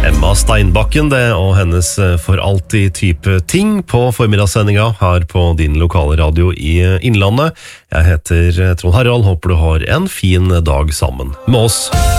Emma Steinbakken det, og hennes For alltid type ting på formidagssendinga her på din lokale radio i Innlandet. Jeg heter Trond Harald, håper du har en fin dag sammen med oss.